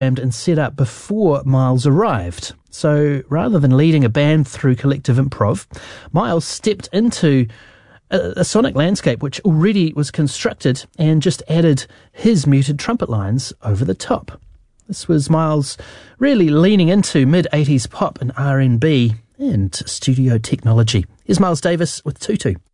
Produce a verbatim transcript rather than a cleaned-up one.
and set up before Miles arrived. So rather than leading a band through collective improv, Miles stepped into a, a sonic landscape which already was constructed and just added his muted trumpet lines over the top. This was Miles really leaning into mid-eighties pop and R and B and studio technology. Here's Miles Davis with Tutu.